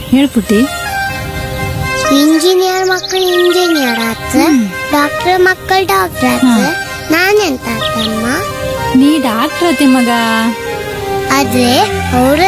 ಹೇಳ್ಪುಟ್ಟಿ. Engineer ಮಕ್ಕಳು engineer ಆತ, doctor ಮಕ್ಕಳು ಡಾಕ್ಟರ್ ಆತ. ನಾನೆಂತ ಆತಮ್ಮ? ನೀ ಡಾಕ್ಟರ್ ಅತಿ ಮಗ. ಆದ್ರೆ ಅವ್ರ